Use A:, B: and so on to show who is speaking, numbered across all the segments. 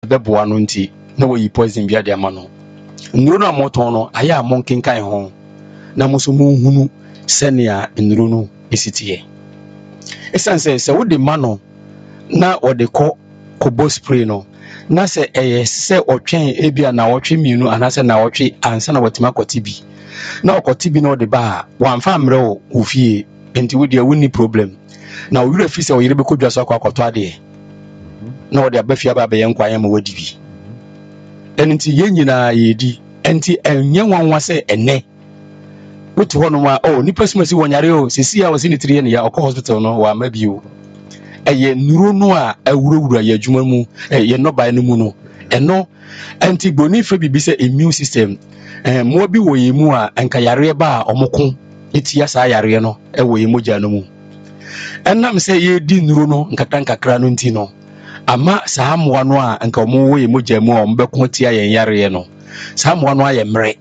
A: beboa no nti na woyi poison bia de ama no nnuro na moton no aya monkenkan ho na muso mu hunu senia nnuro no esitiye esanse se wode ma no na ode ko spray no na se se otwen ebia na otwe mienu anase na otwe ansa na watima kwati bi na okoti bi na ode ba wanfa mre wo ofie enti wodi woni problem na owura fi se oyire be kodwa so akwato ade na ode abafia ba be yenkwa yam wadi bi enti yenyina yedi enti enye wanwa se ene wotu hono ma nipa simasi wonyare o sisi a wasi ni tire ne ya okọ hospital no wa mabio eye nuro no a awurawura ya adwuma mu ye no ba no mu no eno enti boni fa bibi se immune system mo bi wo yemu a enka yare ba omoko etia sa yare no wo yemu gya no mu enam se ye di nuro no nkakra no nti no ama saa moa no a enka mo wo yemu gya mu a ombeko tia yen yare no saa moa no aye mre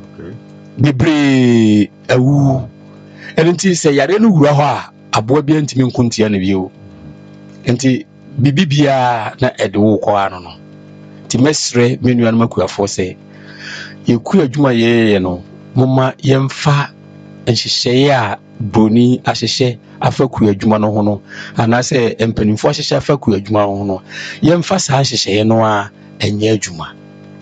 A: bebre awu enti se yare no wura ho a aboa bia ntimi nkuntia na bio enti bibibia na edewo ko ano no ti mesre menu an makuafo se yeku adwuma ye no moma yemfa enhyehyeye a broni ahyehye afaku adwuma no ho no anase empanimfo ahyehye afaku adwuma ho no yemfa saa hyehyeye no a enye adwuma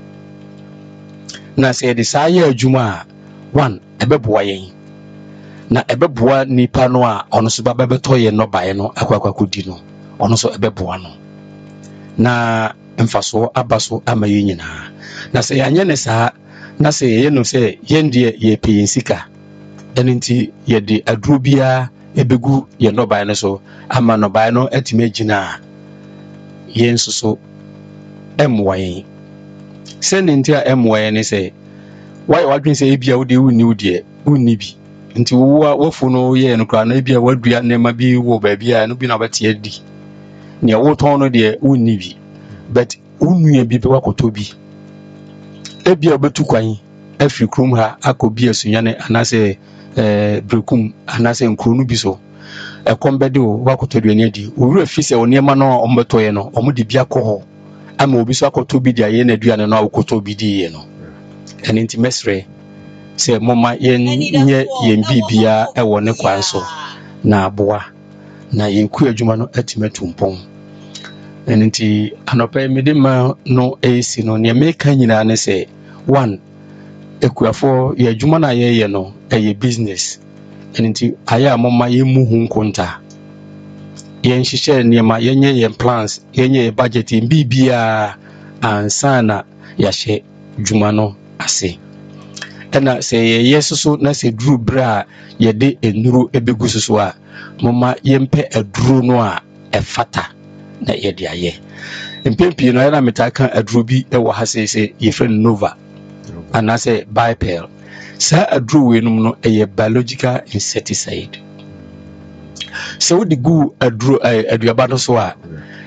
A: na se de saa ye adwuma one ebeboa yen na ebeboa nipa no a ono so ba bebeto ye no bae no akwakwadidi no ono so ebeboa no na mfaso abaso amaye nyina na se yanye ne saa na se ye no se yendie ye peyensika eninti ye de aduro bia ebegu ye no bae no so ama no bae no atime gina ye nsoso emwa yen se ninti a emwa yen ne se why wadwin se ebia wo de wuni wo de wuni bi nti wo wofu no ye no kra na ebia wadua nema bi wo ba bia no bi na beti adi ne wo ton no de wuni bi but unua bi be wakoto bi ebia obetu kwan afri krum ha akobi asunyane anase brekum anase nkronu bi so ekombede o wakoto duane adi owura fi se onema no ombeto ye no omde bia koho ama obi so akoto bi dia ye na duane no akoto bi di ye no eninti mesre se moma yenye yembibia ewo ne kwan so na aboa na yenku adwuma no atimetumpon eninti anopa medema no esi no ne meka nyina ne se one ekuafo ye adwuma na ye no eye business eninti aya moma yemu hu nkonta yenhyehyɛ niema yenye ye plans yenye ye budget mbibia ansana yahye dwuma no ase ena se ye yesusu na se duru bra ye de enuru ebegu susu a moma yempe aduru no a efata na ye de aye mpempi no yana metaka aduru bi e wo ha se ye friend nova anase bipel sa aduru we num no eye biological insecticide se wo de gu aduru aduaba no so a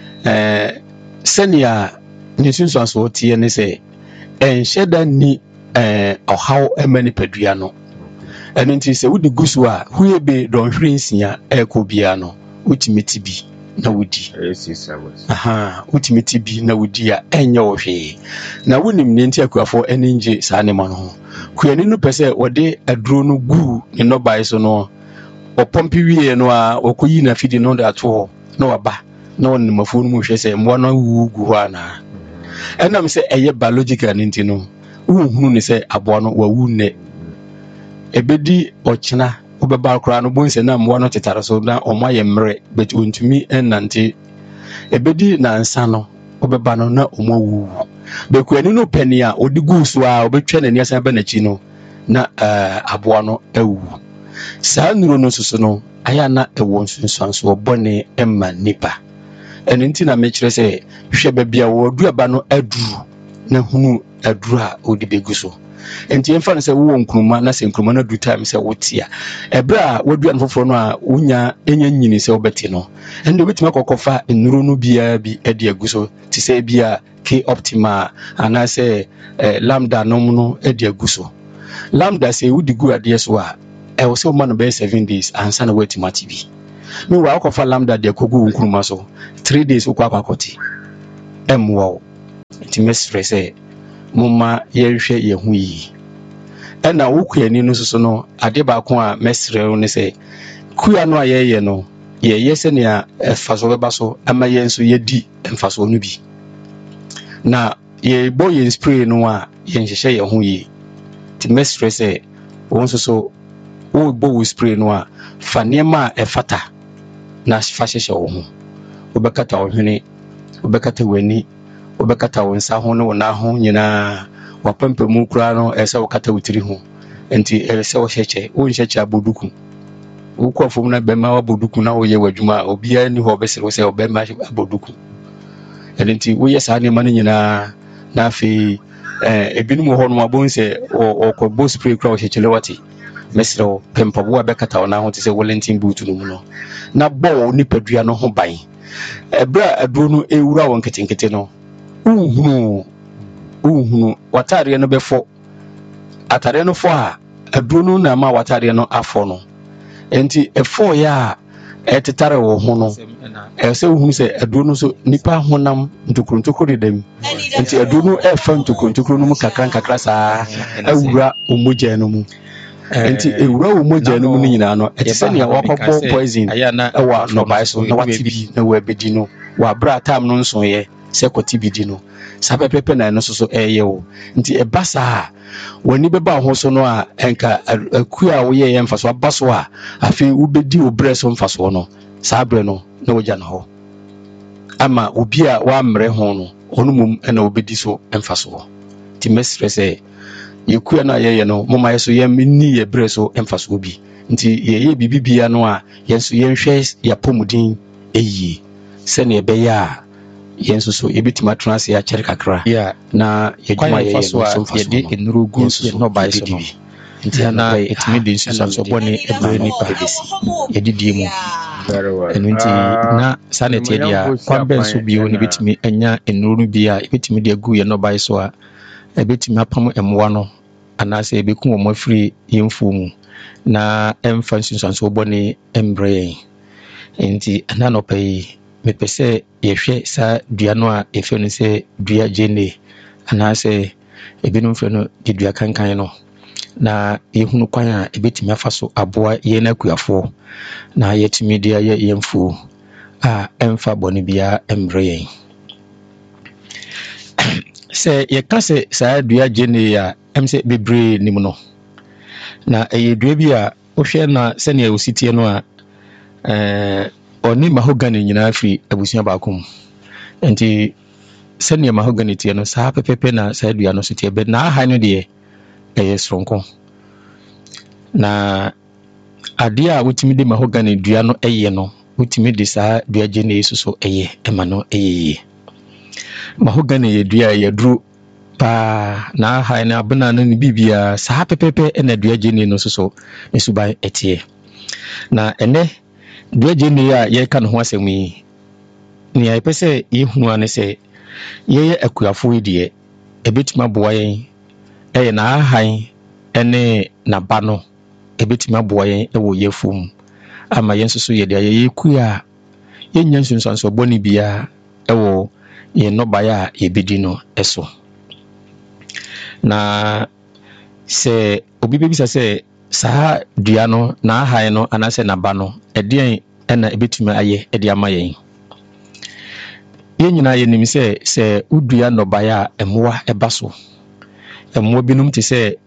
A: senia nisunso so tie ne se enhyeda ni ohaw emani padua no eninti se wudi gusu a huyebe don hwensia ekobia no utimeti bi na wudi utimeti bi na wudi a enye ohwe na wonim ne nti akuafo eninje saa ne ma no kuyani no pese wode aduro no gu ne no bae so no opompi wie no a okoyi na fidi no da to no waba na won mafu no mu hwe se mbo no gu ho ana enam se eye biological ninti no uhunu ne se aboa no wawu ne ebedi ochina obeba kra no bonse na mwa no tetare so na omwa ye mre but ontumi enante ebedi na nsa no obeba no na omwa wu bekwani no pani a odigu so a obetwa nani asan ba nachi no na aboa no awu saa nuro no soso no aya na ewo nsunsanso obone emma nipa eninti na mekire se hwe bebia wo duaba no aduru na hunu aduru a odi beguso enti emfa ne se wo nkruma na se nkruma na du time se wotia ebra wadu an foforo no a unya enya nyini se obeti no ende obetima kokofa nnuro no bia bi edi aguso ti se bia k optima ana se lambda no no edi aguso lambda se wudi gu ade so a e wo se o ma no be 7 days ansa na wetima tv mi wa kofa lambda de kogu nkruma so 3 days okwa akoti emwo nti mesrɛ sɛ moma yɛhwɛ yɛn ho yi ɛna wokuani no soso no ade baako a mesrɛ ne sɛ kuya no a yɛyɛ no yɛyɛ sɛnea ɛfaso bɛba so ama yɛn nso yɛdi mfaso no bi na yɛbɔ yɛn spray no a yɛnhyehyɛ yɛn ho yi nti mesrɛ sɛ wɔn nso so wobɔ wo spray no a fa nneɛma a ɛfata na fa hyehyɛ wo ho wobɛkata wo hwene wobɛkata w'ani wobɛkata wo nsa ho ne wo nan ho nyinaa wapampamu koraa no ɛsɛ wokata wo tiri ho nti ɛsɛ wohyɛ kyɛ wonhyɛ kyɛ abɔduku wokɔ fam na bɛma wabɔduku na woyɛ w'adwuma a obiara ni hɔ ɔbɛsere wo sɛ ɔbɛma abɔduku ɛno nti woyɛ saa nneɛma no nyinaa na afei ebinom wɔ hɔ no abɔhu sɛ ɔkɔbɔ spray koraa wɔhyɛ kyɛlɛ wate mesrɛ wo pɛmpaboa bɛkata wo nan ho te sɛ Wellington boot no mu no na bɔ wo nipadua no ho ban ɛberɛ a aduro no ɛwura wɔ nketenkete no wohunu watadeɛ no bɛfɔ atadeɛ no fɔ a aduro no na ma watadeɛ no afɔ no enti ɛfɔɔyɛ a ɛtetare wo ho no ɛsɛ wohunu sɛ aduro no so nipa honam ntokuro dedam enti aduro no ɛfa ntokuro no mu kakra saa awura omogya no mu enti ewura omogya no mu no nyinaa no ɛte sɛ nea wakɔbɔ poison ɛwɔ nɔbae so na wate bi na wabɛdi no wabra tam no nsoyɛ sɛ kɔte bi di no saa pɛpɛpɛ na ɛno so ɛyɛ wo nti ɛba saa w'ani bɛba ho so no a ɛnka aku a woyɛyɛ mfa so aba so a afei wobɛdi wo berɛ so mfa soɔ no saa berɛ no na wogya no hɔ ama obi a woammerɛ ho no ɔno mmom ɛna wobɛdi so mfa soɔ nti mɛsrɛ sɛ yɛkua no a yɛyɛ no moma yɛ so yɛmni yɛ berɛ so mfa soɔ bi nti yɛyɛ biribibia no a yɛn so yɛnhwɛ yɛapɔmuden ɛyie sɛnea ɛbɛyɛ a yɛn nso so yɛbɛtumi atena ase akyɛre kakra na yɛdwuma yɛyɛ no so mfa so
B: yɛde nnuro gu yɛnɔbae so no nti na ɛtumi de nsusuansɔbɔne ɛbrɛ nipa yɛdidie mu ɛno nti na saa na ɛteɛ deɛ a kwan bɛn so bio ne bɛtumi anya nnuro no bi a yɛbɛtumi de agu yɛnɔbae so a ɛbɛtumi apam mmoa no anaasɛ yɛbɛku wɔn afiri yɛmfuo mu na ɛmfa nsusuansɔbɔne mbrɛ yɛn nti ɛna nɔpɛ yi mepɛ sɛ yɛhwɛ saa dua no a yɛfɛ no sɛ dua gyene anaasɛ ebinom fɛ no de dua kankan no na yɛhunu kwan a ɛbɛtumi afa so aboa yɛn akuafoɔ na yɛtumi de ayɛ yɛmfuo a ɛmfa bɔne biara mbrɛ yɛn sɛ yɛka sɛ saa dua gyene a ɛm sɛ bebree nim no na ɛyɛ dua bi a wohwɛ na sɛnea wɔsitie no a ɔne mahogany nyinaa firi abusua baako mu nti sɛnea mahogany tie no saa pɛpɛpɛ na saa dua no so tie bɛ na aha no deɛ ɛyɛ soronko na adeɛ a wotumi de mahogany dua no ɛyɛ no wotumi de saa dua gyene yi so ɛyɛ ɛma no ɛyɛ yie mahogany yɛ dua a yɛduro paa na aha no abena no ne bibia saa pɛpɛpɛ ɛna dua gyene no so nsuban ɛteɛ na ɛnɛ dua gyene a yɛka no ho asɛm yi nea yɛpɛ sɛ yɛhunu ane sɛ yɛyɛ akuafoɔ yi deɛ ɛbɛtumi aboa yɛn ɛyɛ n'ahan ɛne n'aba no ɛbɛtumi aboa yɛn ɛwɔ yɛfuo mu ama yɛn nso so yɛde ayɛ yɛku a yɛnya nsunsuansɔbɔne biara ɛwɔ yɛn nnɔbaeɛ a yɛbɛdi no ɛso na sɛ obi bɛbisa sɛ saa dua no n'ahan no anaasɛ n'aba no ɛdeɛn ɛna ɛbɛtumi ayɛ ɛde ama yɛn yɛn nyinaa yɛnim sɛ wodua nnɔbaeɛ a ɛmmoa ɛba so ɛmmoa binom te sɛ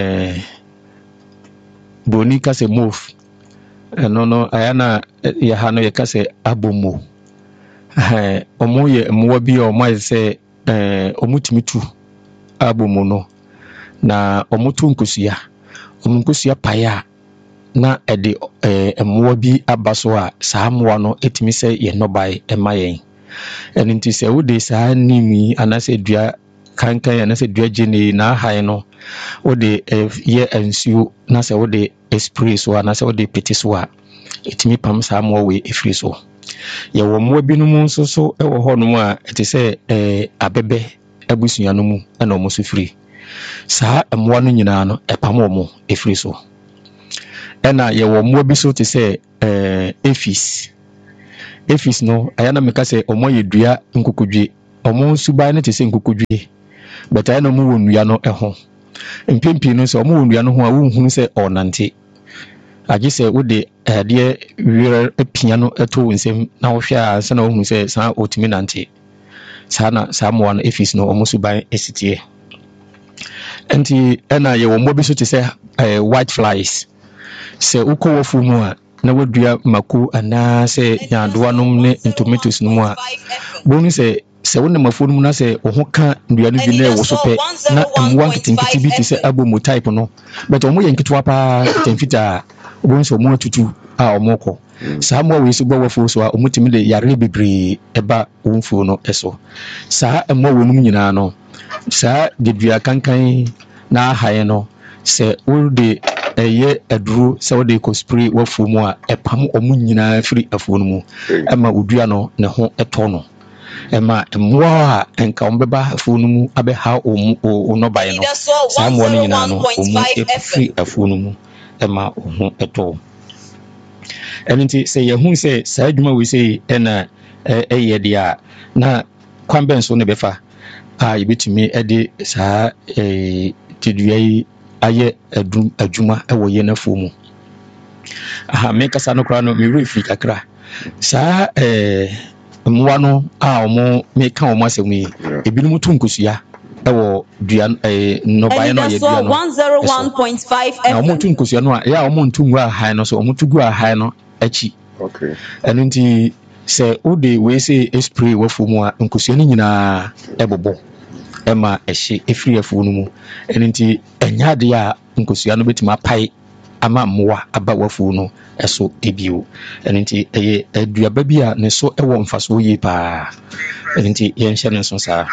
B: broni ka sɛ move ɛno no ayɛ na yɛha no yɛka sɛ abomo ɔmo yɛ mmoa bi a ɔmo ayɛ sɛ ɔmo tumi tu abomo no na ɔmo to nkosua ɔmo nkosua pae a na ɛde mmoa bi aba so a saa mmoa no ɛtumi sɛ yɛn nnɔbaeɛ ɛma yɛn ɛno nti sɛ wode saa nim yi anaasɛ dua kankan anaasɛ dua gyene na ahan no wode yɛ nsuo na sɛ wode spray so anaasɛ wode pete so a ɛtumi pam saa mmoa wei ɛfiri so yɛwɔ mmoa binom nso so ɛwɔ hɔnom a ɛte sɛ abɛbɛ abusua no mu ɛna ɔmo so firi saa mmoa no nyinaa no ɛpam ɔmo ɛfiri so ɛna yɛwɔ mmoa bi so te sɛ efis no ayɛ na meka sɛ ɔmo yɛ dua nkokodwe omo suban ne te se nkokodwe but I no mu wonua no ho mpempi no so omo wonua no ho a wonhunu se onante age se wode de wire apia no eto nsem na wo hwe a se na wohunu se sa otimi nante sana samoa no efis no omo suban esitie enti ena ye wo mobi so te se white flies se uko wofu mu a na wadua mako ana se nyadoanom ne tomatoes no mu a bonu se wona mafuo no mu na se wo ho ka ndua no bi na wo so pe na emwa nketenkete bi te se abomu type no but omo ye nketwa pa temfita bonu se omo atutu a omo ko saa mo we so gbo wofu so a omo timi de yare bebre eba wonfuo no eso saa emo wonum nyina no saa de dua kankan na haye no se wo de eye aduru se wo de ko spray wafu mu a epam omu nyina firi afuo no mu ema odua no ne ho eto no ema emwa enka ombeba afuo no mu abe ha omu no bae no saa mo no nyina no omu efiri afuo no mu ema ho eto enenti se yehu se saa adwuma we se ena eye dia na kwamben so ne befa a yebetumi ede saa tidua yi aye adwuma ewo ye na fo mu aha me kasa no kra no me refi kakra saa mwa no a omo me ka omo asem yi ebinom tunkusua ewo dua no bae no ye dua no 101.5 na omo tunkusua no a ya omo ntungu a hai no so omo tugu a hai no achi
C: okay
B: eno nti se ode we se spray wafo mu a nkusua ni nyina ebobo ema ehye efiri afu no mu eno nti enya de a nkusua no betima pai ama mmoa aba wafu no eso ebio eno nti eye aduaba bi a ne so ewo mfaso yi pa eno nti ye nhye ne so saa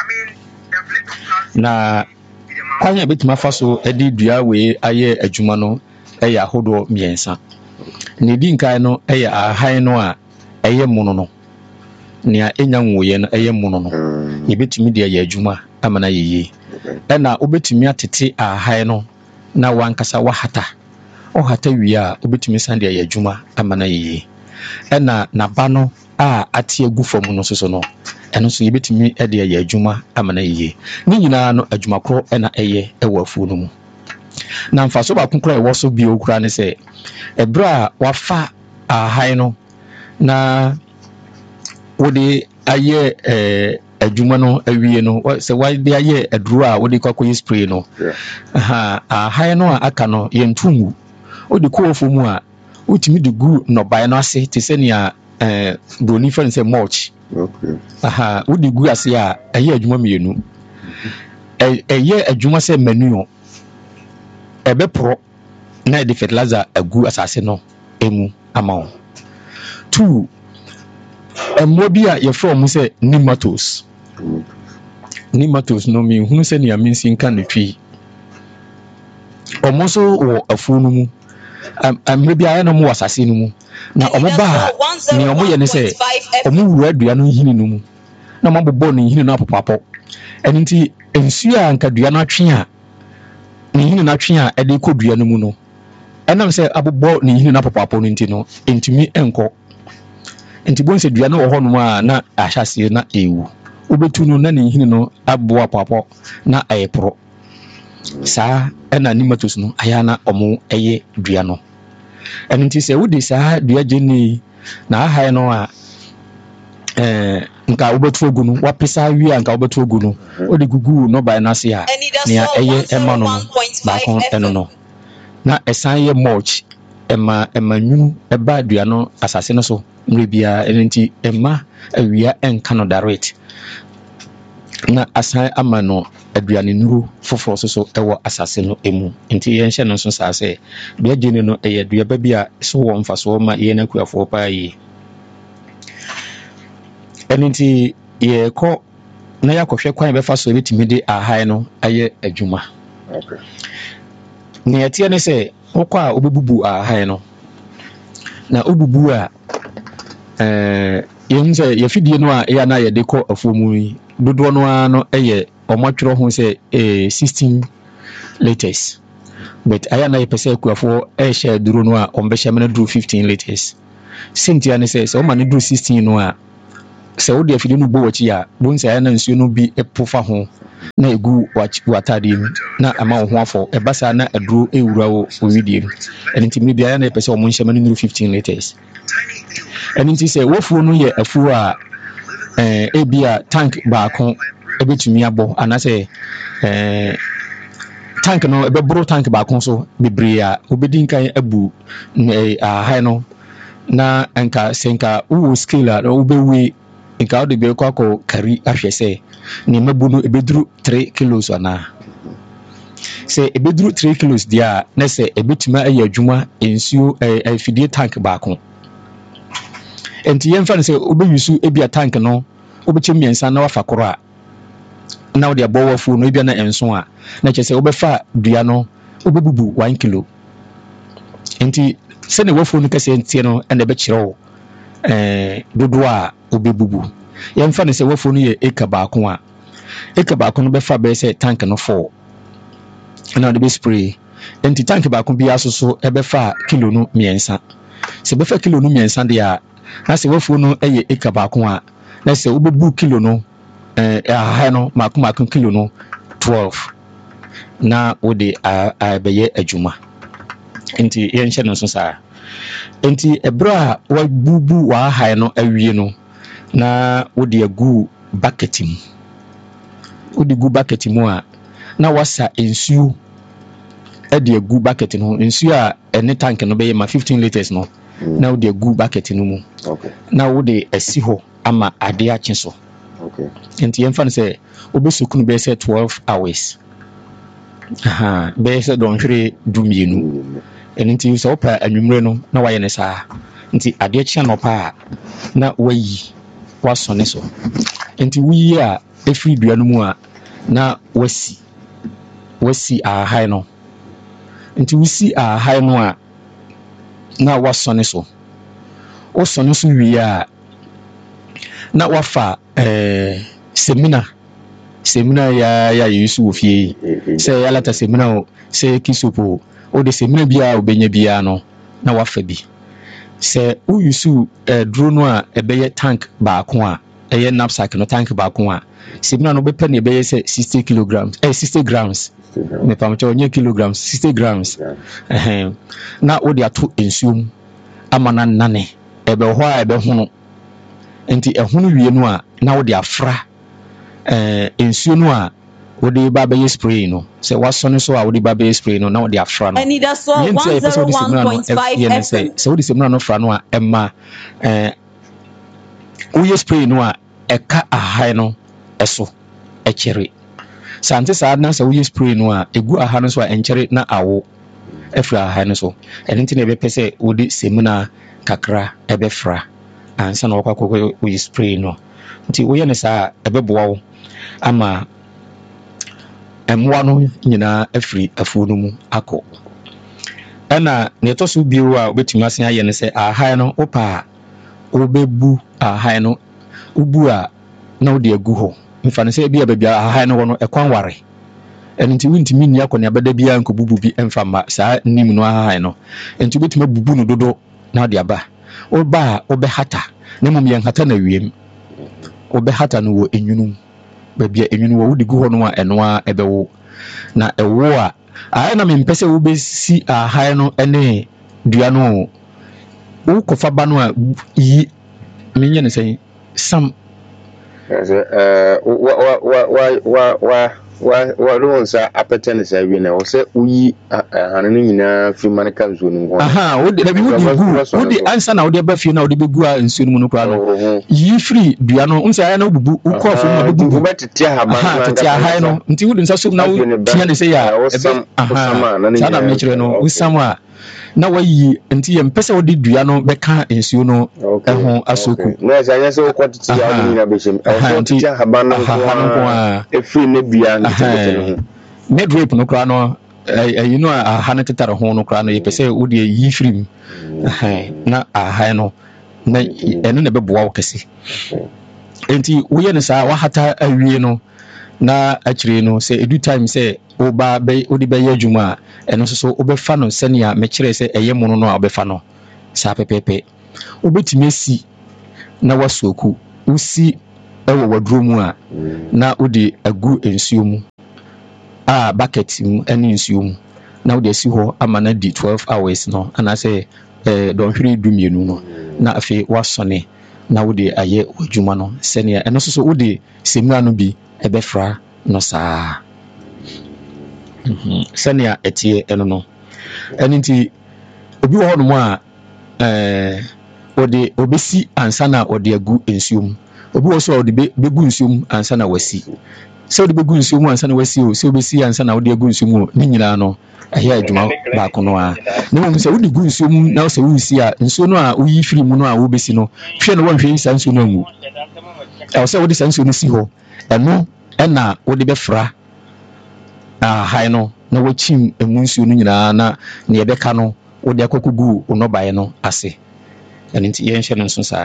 B: na kwanya betima faso edi dua we aye adwuma no eye ahodo miensa ne di nkai no eye ahan no a eye mono no nia enya nwoye no eye mono no yebetimi de aye adwuma amana yeye ena obetimi atete ahan no na wankasa wahata ohata wi a obetimi sande aye adwuma amana yeye ena naba no a ate agu fam no so no eno so yebetimi ede aye adwuma amana yeye ni nyina no adwuma kro ena eye ewo afu no mu na mfaso ba konkora ewo so bi okura ne se ebra wafa ahan no na wode aye adwuma no awie no se wade aye aduru a wode kwakoyi spray no ahan no aka no yentungu odi koofo mu a utimi de gu no bae no ase te se nia broni fan se mulch
C: okay
B: odi gu ase a aye adwuma mienu eye adwuma se manure ebe pro na de fertilizer agu asase no emu ama 2 emmo bi a ye from se nematodes no mi hunu se nia minsin kan ne twi omo so wo afu no mu amre bi aye no mu asase no mu na omo ba ni omo ye ne se omo wura adua no hini no mu na omo bobɔ no hini no apopapo enti ensu a nka dua no atwe a ni hini na twe a ede ko dua no mu no enam se abobɔ ni hini na papapo no nti no entumi enko enti bonse dua no wo ho no a na ahyase na ewu obetu no na ni hini no aboa papapo na ayepro saa ena nematodes no ayana omo eye dua no enti se wodi saa dua geni na ahai no a nka obetu ogu no wapesa wi nka obetu ogu no odi gugu no ba na se a nia eye ema no ba kon eno no na esan ye mulch ema nwunu eba dua no asase no so nrebia enti ema awia enka no direct na asan ama no aduane nuru foforo so ewo asase no emu enti ye nhye no so sa se bia gene no eye dua ba bia so wo mfaso ma ye na kuafo pa yi enti ye ko na yakohwe kwan be fa so betimi de ahai no aye adwuma
C: okay
B: ne yatie ne se okwa obebubu ahai no na obubu a yenze yefidie no a ya na ye de ko afuomu yi dodo no a no eye omotwero ho se 16 liters but aya na ye pese akuafo share duro no a ombe share na duro 15 liters sintia ne se o ma ne duro 16 no a sɛ wode afidie no bɔ w'akyi a bohu sɛ ɛyɛ na nsuo no bi pofa ho na ɛgu w'atadeɛ mu na ɛma wo ho afɔ ɛba saa na aduro ɛwura wo widie mu ɛno nti mmere biara na ɛpɛ sɛ ɔmo nhyɛma no nnuru 15 liters ɛno nti sɛ wafuo no yɛ afuo a ebi a tank baako ɛbɛtumi abɔ anaasɛ tank no ɛbɛboro tank baako so bebree a wobɛdi nkan abu ahae no na nka sɛ nka wowɔ scale a wobɛwie nka wode bɛkɔ akɔ kari ahwɛ sɛ nneɛma bu no ɛbɛduru 3 kilos anaa sɛ ɛbɛduru 3 kilos deɛ a na sɛ ɛbɛtumi ayɛ adwuma nsuo afidie tank baako nti yɛmfa no sɛ wobɛyusu ebia tank no wobɛkyɛ mmiɛnsa na wafa koro a na wode abɔ wafuo no ebia na ɛnso a na kyerɛ sɛ wobɛfa dua no wobɛbubu 1 kilo nti sɛne wafuo no kɛsɛ ntie no ɛna ɛbɛkyerɛ wo dodoɔ a wobɛbubu yɛmfa no sɛ wafuo no yɛ eka baako a eka baako no bɛfa bɛyɛ sɛ tank no 4 na wode bɛspray nti tank baako biara so ɛbɛfa kilo no mmiɛnsa sɛ bɛfa kilo no mmiɛnsa deɛ a na sɛ wafuo no ɛyɛ eka baako a na sɛ wobɛbu kilo no ahae no maako kilo no 12 na wode abɛyɛ adwuma nti yɛnhyɛ no nso saa nti ɛberɛ a wabubu w'ahae no awie no na wode agu bucket mu wode gu bucket mu a na wasa nsuo ɛde agu bucket no nsuo a ɛne tank no bɛyɛ ma 15 liters no na wode agu bucket no mu na wode asi hɔ ama ade akye so nti yɛmfa no sɛ wobɛsoku no bɛyɛ sɛ 12 hours bɛyɛ sɛ dɔnhwere 12 ɛno nti sɛ wopɛ anwummerɛ no na wayɛ ne saa nti adeɛ kyea nɔpa a na wayi wasɔne so nti woyi a ɛfiri dua no mu a na wasi ahae no nti wosi ahae no a na wasɔne so wosɔne so wie a na wafa semina ya yusu wɔ fie sɛ yɛalata semina o sɛ kisopo o de semina biara obɛnya biara no na wafa bi sɛ woyusu duro no a ɛbɛyɛ tank baako a ɛyɛ knapsack no tank baako a semina no bɛpɛ ne ɛbɛyɛ sɛ 60 kilograms 60 grams mepamkyɛ ɔnyɛ kilograms 60 grams na wode ato nsuo mu ama no nane ɛbɛwɔ hɔ a ɛbɛhono nti ɛhono wie no a na wode afra nsuo no a wode ba bɛyɛ spray no sɛ wasɔne so a wode ba bɛyɛ spray no na wode afra no sɛ wode semina no fra no a ɛma woyɛ spray no a ɛka ahae no ɛso ɛkyɛre sante saa na sɛ woyɛ spray no a ɛgu ahae no so a ɛnkyɛre na awo ɛfiri ahae no so ɛno nti na ɛbɛpɛ sɛ wode semina kakra ɛbɛfra ansa na wɔkɔ woyɛ spray no nti woyɛ no saa ɛbɛboa wo ama mmoa no nyinaa afiri afuo no mu akɔ ɛna ne ɛtɔ so bio a wobɛtumi ase ayɛ no sɛ ahae no wopɛ a wobɛbu ahae no wobu a na wode agu hɔ mfa no sɛ bi a baabi ahae no wɔ no ɛkwan ware ɛno nti wontumi nni akɔ ne abɛda biara nkɔbubu bi ɛmfa mma saa nim no ahae no nti wobɛtumi abubu no dodo na wode aba woba a wobɛhata na mmom yɛnhata no awiem wobɛhata no wɔ enwunum baabi a enwunu wɔ wode gu hɔ no a ɛno a ɛbɛwo na ɛwo a ahae na mempɛ sɛ wobɛsi ahae no ne dua no wokɔfa ba no a yi menyɛ no sɛ sam
C: wa sa apɛtɛ ne saa wie na wo sɛ woyi hane no nyinaa firi ma no ka nsuo no mu
B: wode ansa na wode aba fie na wode bɛgu a nsuo no mu no koraa no yi firi dua no sɛ ayɛ na wobubu wokɔɔfo mu na bɛbubu
C: wobɛtete
B: ahae no nti wode nsa som na wotia ne sɛ yɛ saa na mekyerɛ no wosam a na wayi nti yɛmpɛ sɛ wode dua no bɛka nsuo no ɛho asoku
C: na sɛ anyɛ sɛ wokɔtete yɛ wode nyina bɛhyɛm ɛwɔsɛ haban no nko a ɛfiri ne dua nketenkete no ho
B: medrape no koraa no ɛyi no a aha no tetare ho no koraa no yɛpɛ sɛ wode yi firi mu na ahae no na ɛno na ɛbɛboa wo kɛse nti woyɛ no saa wahata awie no na akyire no sɛ edu time sɛ wode bɛyɛ adwuma a ɛno nso so wobɛfa no sɛnea mekyerɛ sɛ ɛyɛ mono no a wobɛfa no saa pɛpɛpɛ wobɛtumi asi na wasoku usi ewo waduro mu a na wode agu nsuo mu a bucket mu ene nsuo mu na wode asi ho ama na di 12 hours no ana say donhwere dumienu no na afi wasone na wode aye adwuma no senia eno so wode semua no bi ebefra no saa senia etie eno no eninti obi wo hono mu a wode obesi ansa na wode agu nsuo mu obi wo so wode begu nsuo mu ansa na wasi so wode begu nsuo mu ansa na wasi o so obesi ansa na wode agu nsuo mu ni nyina no ahia adwuma ba ko no a na mo se wode gu nsuo mu na so wusi a nsuo no a uyi firi mu no a wo besi no hwe no wonhwe nsa nsuo no angu so wode sa nsuo no si ho eno na wode befra hai no na wachim emu nsuo no nyina na ne yebeka no wode akokugu onobae no ase eninti ye nhye no nso saa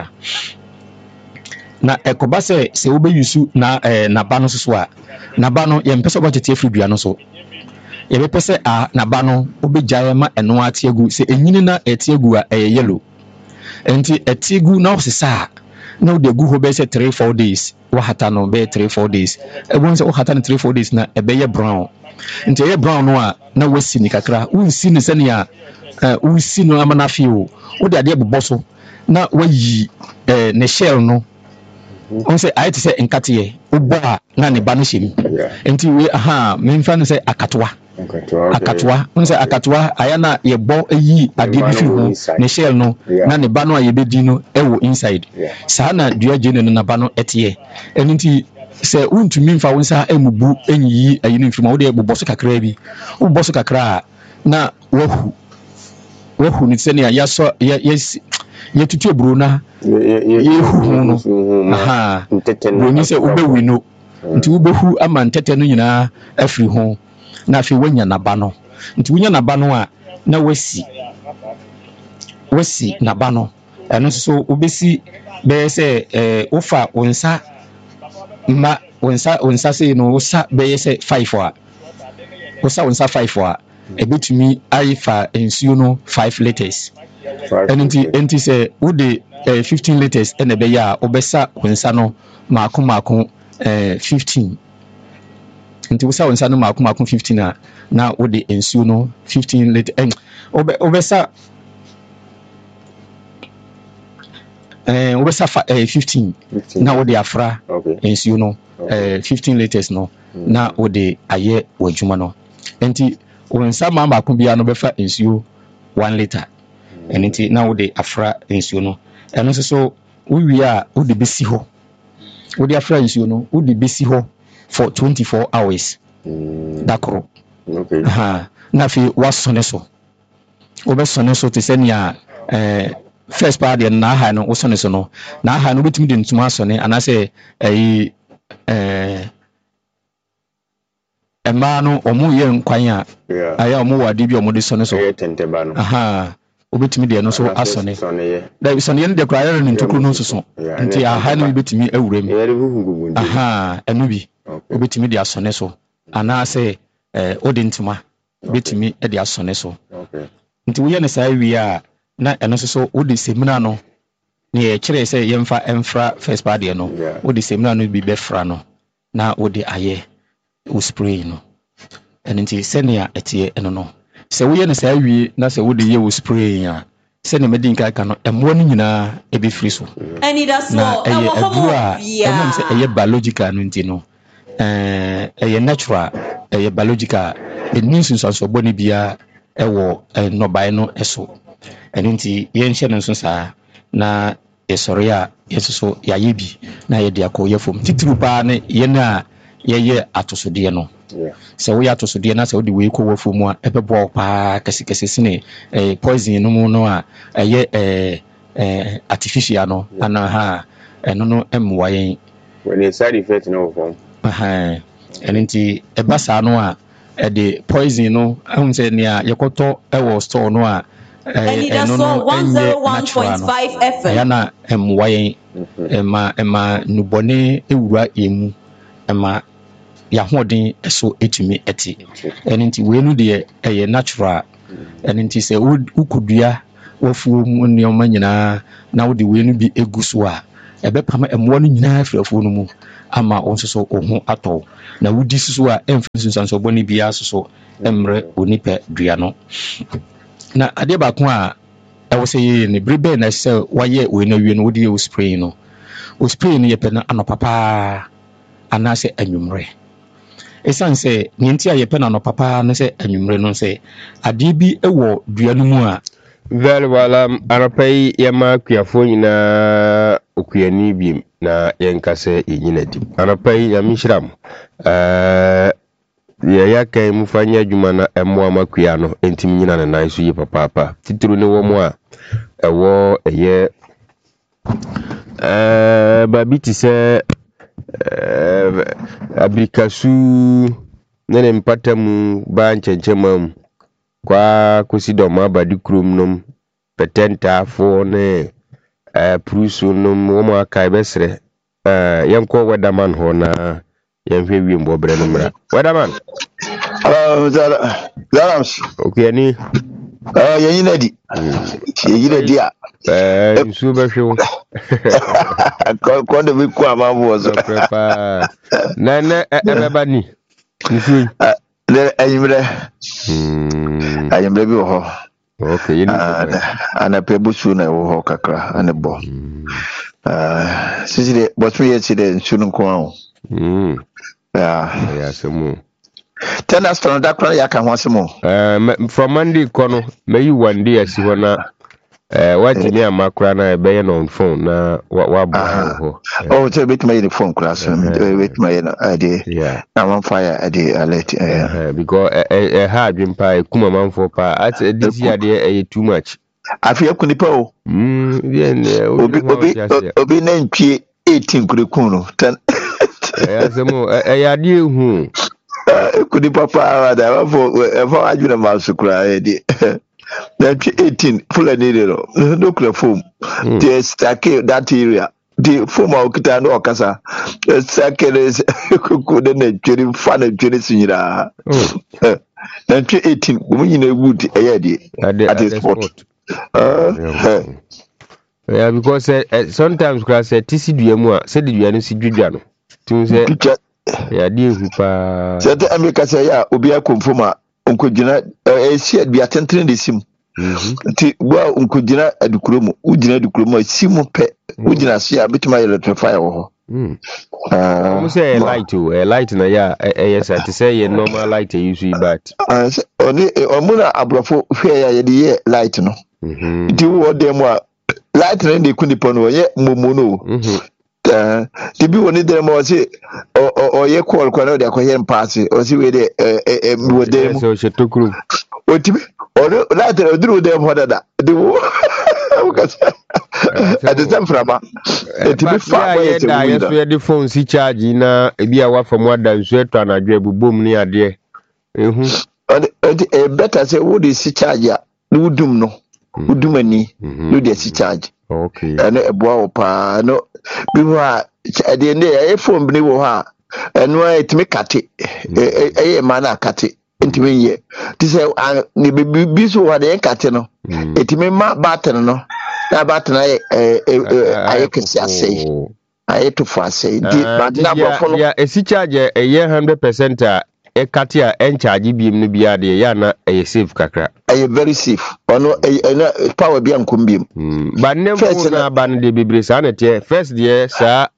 B: na ekoba se wo be yusu na na ba no so a na ba no ye mpese obotete afridua no so ye be pese na ba no obejaye ma eno atiegu se enyini na atiegu a yellow enti atiegu na osesa na wode gu ho be se 3-4 days wa hata no be 3-4 days ebon se wo hata no 3-4 days na ebe ye brown enti ye brown no a na wasi ni kakra unsi ni sene a unsi no amana fio wode ade boboso na wayi ne shell no on say I to say nkatiye uba na ne ba no hyem enti we memfa no say akatoa on say akatoa ayana ye bo yi ade bi fi ho ne shell no na ne ba no ayebedi no ewo inside saa na dua gene no na ba no etie enti se untumi mfa wonsa emubu enyi ayi no mfima wo de boboso kakra bi boboso kakra na wahu ni sene ya so yes yetutu eburo na yehu no ntete se ubewi no nti ubehu ama ntete no nyina afiri ho na afi wanya naba no nti wanya naba no a na wasi naba no eno so ubesi be se ufa wonsa ma wonsa se no usa be se 5 a usa wonsa 5 a ebetumi aifa ensuo no 5 liters enti se wode 15 liters ene be ya obesa wonsa no maako 15 enti wosa wonsa no maako 15 a na wode ensuo no 15 liters obesa 15 na wode afra ensuo no 15 liters no na wode aye wadwuma no enti wonsa maako bia no befa ensuo 1 liter enti na wode afra ensuo no eno so uwi a wode besi ho wode afra ensuo no wode besi ho for 24 hours dakoro na fi wasone so obesone so te senia first part de na ha no wosone so no na ha no betimi de ntuma asone anase ema no omu ye nkwan a aya omu wade bi omu de sone so obetimi de no so asone da sone ye de kra ya no ntokuru no so nti aha no betimi awurem enu bi obetimi de asone so anase odi ntuma betimi de asone so nti wo ye ne sai wi a na eno so wodi semina no ne ye kire se ye mfa emfra first part de no wodi semina no bi befra no na wodi aye wo spray no enti senia etie eno no se wo ye ne sai wi na se wodi ye wo spray a se ne medin ka no emwo no nyina ebi free so
D: ani da so
B: eye adura emom se eye biological no nti no eye natural eye biological eni sunsanso boni bia ewo nobae no eso enti ye nhye no so saa na esore a yeso yaye bi na ye de akoye fom titru pa ne ye na ye atosode no se wo ya atosode na se wo de we ko wofo mu a ebebo pa kese sine poison no mu no a ye artificial no ana ha eno no emwa yen
C: when side effect no form
B: enti ebasa no a de poison no ahun se ne a yekoto ewo store no a
D: eno no 101.5 FM
B: yana emwayen ema nubone ewura emu ema ya hoden eso etumi eti enti we nu de eye natural enti se ukudua wofuo mu nneoma nyina na wo de we nu bi eguso a ɛbɛpam ɛmmoa no nyinaa firi afuo no mu ama wo nso so wo ho atɔ na wodi so a ɛmfa nsunsuansɔbɔ no biara so mmerɛ onipa dua no na adeɛ baako a ɛwɔ sɛ yɛyɛ ne bere bɛɛ na sɛ wayɛ wei no awie no wode yɛ wo spray no no yɛpɛ no anɔpa paa anaasɛ anwummerɛ ɛsiane sɛ neɛ nti a yɛpɛ no anɔpa paa no sɛ anwummerɛ no sɛ adeɛ bi ɛwɔ dua no mu a
C: very well anɔpa yi yɛma akuafoɔ nyinaa okuani biem na yɛnka sɛ yɛnyina di anɔpa yi nyame hyira mo yɛyɛ kan mu fa nyɛ adwuma na ɛmmoa ma akua no ɛntimi nyina ne nan so yɛ papaapa titiri ne wɔ mu a ɛwɔ ɛyɛ baabi te sɛ abirikasu ne ne mpata mu ba nkyɛnkyɛma mu kwa kosi dɔm abadi kurom nom petentaafo ne prusu nom wɔn aka bɛsrɛ yɛnkɔ weatherman hɔ na yɛnhwɛ wie mbɔbrɛ no mmra weatherman
E: Zarams
C: okay ni
E: yɛnyina di a
C: nsuo bɛhwe wo
E: kɔde bi kɔ amabɔ so
C: na ɛbɛba ni nsuo
E: ayimrɛ bi wɔ hɔ
C: okay
E: anapɛ busu na ɛwɔ hɔ kakra ane bɔ sisi de bɔtɔ yɛ si de nsuo no nko aho
C: asɛmu
E: tena strong da kora yaka ho asɛmu
C: from Monday kɔ no mayi one day asi hɔ na wagye me ama kora na ɛbɛyɛ no on phone na wabɔ hɔ
E: so bɛtuma yɛ de phone kora so bɛtuma yɛ no ade na mamfa yɛ ade alert
C: because ɛha adwen paa ɛkuma mamfoɔ paa ate this year deɛ ɛyɛ too much
E: afei aku nipa o obi na ntwie 18 kurekun no 10
C: asɛmu ɛyɛ adeɛ hu
E: aku nipa paa da ɛfa adwene ma so kora ɛde na 18 fulani no no kura foam the stake that area the foam a okita no okasa stake is kuku de na twere fa na twere sinyira na 18 wo nyina wood ɛyɛ de at the spot
C: yeah because sometimes class tisi dua mu a se de dua no si dwedwa no tun se ya de hu pa
E: se de america se ya obi akonfoma onkogina esi bia tentene de sim nti gwa onkogina adukuro mu simu pe ugina so ya bituma electrify wo ho
C: mo say light na ya yes at say ye normal light use but
E: oni omuna abrofo hwe ya ye light no nti wo dem a light na de kunipo no ye momo no ti bi woni dem o se o ye call kwa no de akoye mpaase o si we de wo dem
C: so she tokuru
E: o ti bi o light o duru dem ho dada de wo o ka se ade zamframa ti bi fa
C: boy ye da ye so ye de phone si charge na ebi a wa fam wada nsu eto anadwo ebubom ni ade ehu
E: better say wo de si charge a wudum no udumani no de si charge
C: okay
E: ene eboa opa no bi wa de ne e phone bi wo ha eno etimi kate e ma na kate etimi ye ti say ne bi so wa de kate no etimi ma batten no na batten aye kesi ase aye to for ase di but na bofo no
C: ya esi charge eye 100% a ekate a encharge biem no bia de ya na eye safe kakra
E: eye very safe ono power bia nkom biem
C: ba nemfo na ba ne de bebre sa na tie first de sa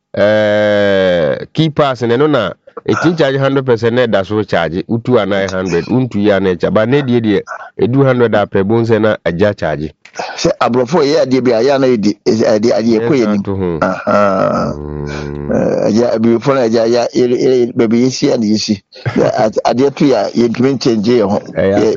C: key pass ne no na etin charge 100% na da so charge utu ana 100 untu ya na cha ba ne de edu 100 a pebon se na aja charge
E: se abrofo ye ade bia ya na ede ekoye ni ya bi fo na ya baby yesi and yesi ade to ya ye ntumi change ye ho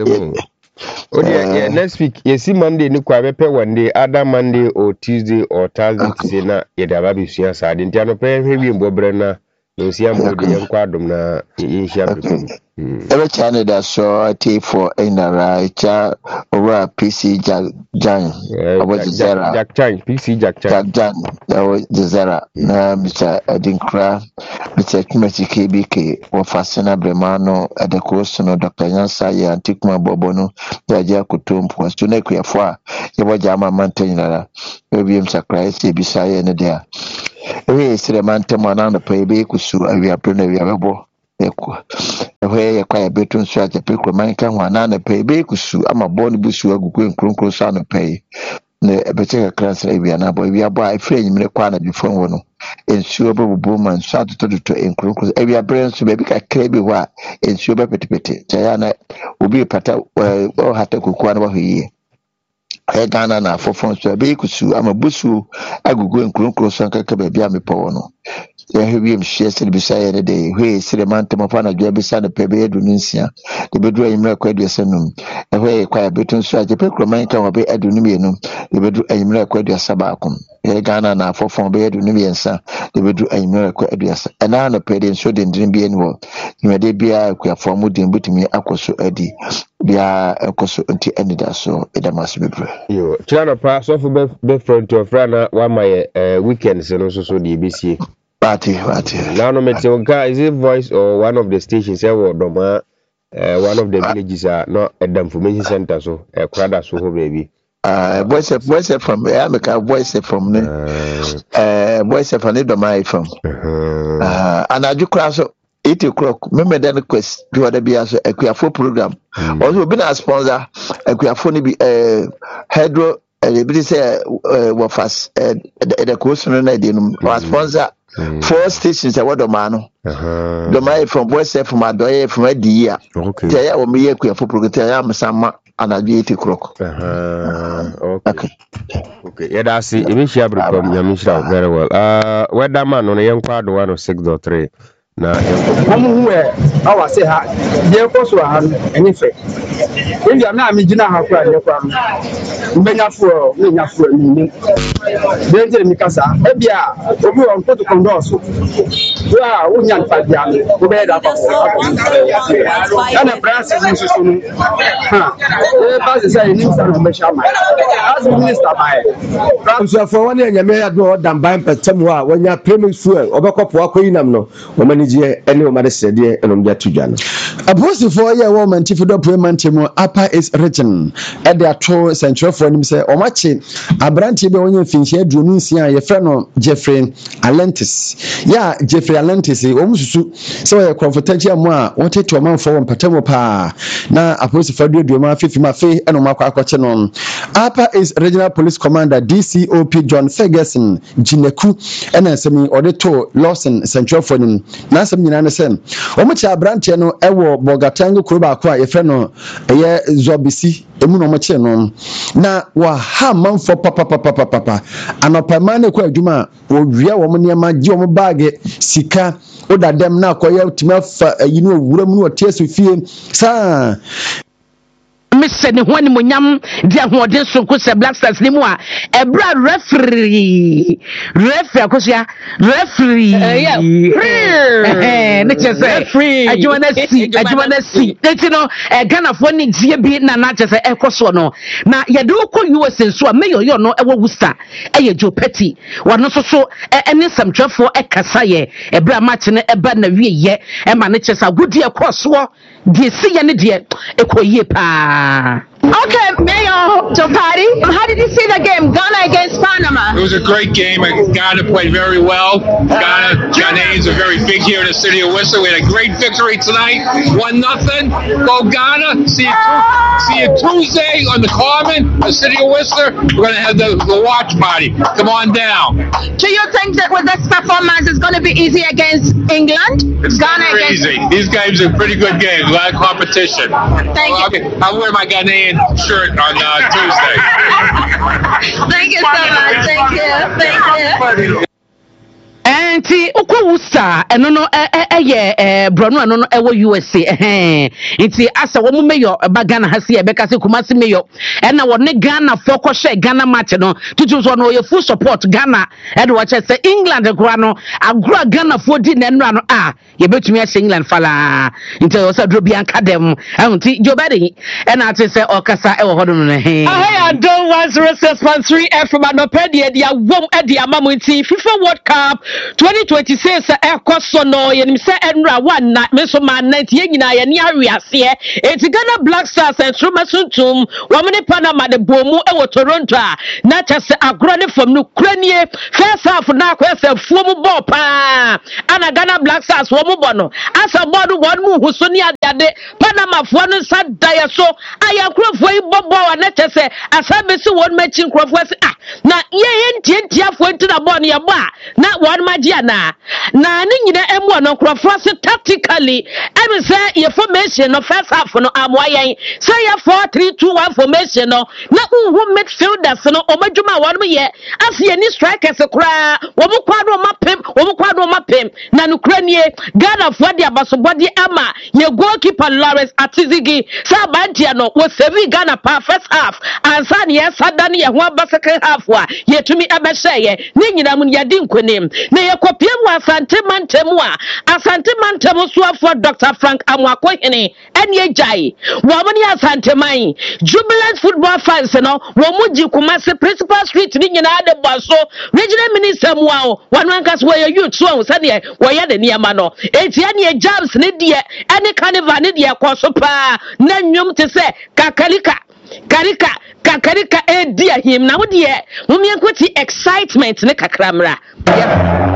C: yeah, next week yesi Monday ni kwa bepe one day other Monday or Tuesday or Thursday to say na ye da ba bi sua sa de ntia no pe hwe wi mbobre na No see am the young quadrum na in share.
E: Every channel that saw T for Inara, over PC Jan,
C: Jack Chan, PC Jack Chan.
E: Jack Jan, that was the Zara, Mr. Edinkra, Mr. Kimchi KBK, or Fascina Bremano, at the coast, no Dr. Yansaya, and Tikma Bobono, Jaja Kutum, was to Nekia Foa, Yabajama Mantanara, William Sacrisi, beside any there. We see the Mantaman on the paybe, Kusu, and we are pretty available. Where you quite a bit on such a pick man can one and pay bakusu. I'm a born busu going crunkles on a pay. A better class we are now, but we are by frame in the corner before one. And sure, boom and shot to in crunkles. Every appearance to maybe a crabby wa and sure petty. Diana will be a pata or had to cook one over here. I Ghana na for phone so bakusu. I'm a busu. I go in crunkles and cacabe pono. Him shares it beside the day. We see the mantum of an job beside the Pebe Dunia, the bedroom record your sonum. A way quite a bit on such a picroman can obey Edunium, the bedroom record your sabacum. Ghana now for phone bed Union, sir, the bedroom record your son. And now the pedant shouldn't dream be annual. You may be a queer form with him, but me Akoso Eddie. They are a coso until ended us, so it must be.
C: You, China pass off a friend to a friend one my weekends and also so the ABC.
E: Party.
C: Now, no matter what, is it voice or one of the stations? One of the villages are not at the information center, so a crowd so baby.
E: Voice from America, voice from voice from my from. And I do class 8 o'clock. Remember then request do other be as a queer program. Also, been a sponsor, a queer phone be hydro. Everybody say what fast the question was sponsor. 4 stations a word of mano. The man from West from my door from a dear. Okay. Tell you me a queer for program some and I'll be 8 o'clock. Okay.
C: Yeah, that's it. If you have become very well. Where that man on a young part 106.3. Now,
F: I was say, dear Cosswan, anything. When you are not Mijina Hapa, Benafro, then Mikasa, Ebia, we are put to Condoso. We are Union Padian, who made up and a brass is so. The say, as Minister, my for 1 year, you may have more than buying per Tamwa when you are premium fuel, or back up Wakoinam, or many any of my said, and get to Jan. A post for a woman, Tifudo Premantimo, Upper is written at their tour central for him, say, or matching a branch when you finish here, Junisia, your friend Jeffrey Alentis. Yeah, Jeffrey Alentis, almost so a confrontation more wanted to amount for one Patamo Pa. Now, a post for Duma 50 Mafe and Omaka Kwachenon. Upper is Regional Police Commander DCOP John Ferguson, Jineku, and a semi auditor Lawson Central for him. Nasam nyina sem omocha branche no ewo Bogatango kuroba kwa yefe no eye Zobisi emu no omoche no na wa ha manfo papa anopa ne kwa adwuma wo wia wo niam gi wo bag sika odadem na akoya ultima fa yinu owuram no otie fie sa Mr. ne ho ni monyam dia hoden sonko se Black Stars ni mu a ebra referee akosia referee ne chese adwuma si eti no Ghana fo ni die bi na chese ekoso no na ye de ko US nso a mayor yo no ewo Worcester eye Joe Petty wano so ene samtwafo ekasa ye ebra match ne eba na wie ye e ma ne chese agudi ekoso die si ye ne die ekoyie pa.
D: Okay, Mayor Topati, how did you see the game, Ghana against Panama?
G: It was a great game. Ghana played very well. Ghanaians are very big here in the city of Worcester. We had a great victory tonight, 1-0. Go Ghana. See you Tuesday on the Common, the city of Worcester. We're going to have the watch party. Come on down.
D: Do you think that with this performance it's going to be easy against England?
G: It's Ghana against easy. These games are pretty good games. A lot of competition.
D: Thank you.
G: Okay, I'll wear my Ghanaian shirt on Tuesday.
D: Thank you so much. Thank you.
H: enti okwo wusa eno no eye brono eno no ewo USA enti asa wo mayor bagana ha se ebeka se Kumasi mayor na wone Ghana foko hye Ghana match no tutu so no ye full support Ghana e wa che se England kura no agro Ghana fo di na nra no ye betumi a England fala enti o sa dro bi anka dem enti Joe Biden na ate se okasa e wo hodo no he
I: I don't want 06.3 FM anopedia dia wom e dia mamu enti FIFA World Cup 2026 ekoso no ye nim se enra one na me so man 90 ye nyina ye ni awiase enti Ghana Black Stars and Trumasuntum wamne Panama de bomu e wo Toronto na chase agro ne fam no kuranie first half na akwese fuomu ball pa ana Ghana Black Stars wo mu bo no asa bodu won mu huso ni ade Panama fo no sada ye so aya krofo yi bobo wa na chase asabesi won machi krofo se na ye ntientia fo ntina ball no ye bo na won magia na ni nyina emu no krofo se tactically em say ye formation no first half no amoyen say ye 4-3-2-1 formation no na unhu midfielders no omadwuma won ye asie ni strikers kra wo mu kwado mapem na nukranie Ghana fo de abasobodi ama ye goalkeeper Lawrence Atizigi sa bantia no wo sevi Ghana pa first half ansa ne ye sada ne ye ho aba second half wa ye tumi abehye ye ni nyina mu ye di nkonim na ye kopie mu Asante Mantemu so Dr. Frank Amwako hene ene jai wo mo ne Asante man Jubilant football fans no wo mu ji Kumasi principal street ni nyina de boso regional minister mu a wanu ankas wo ye youth so se de wo ye de niama no etia ne jams ne de ene carnival ne de koso pa na nwom te se kakalika e dia him na wo de mo me kwati excitement ne kakramra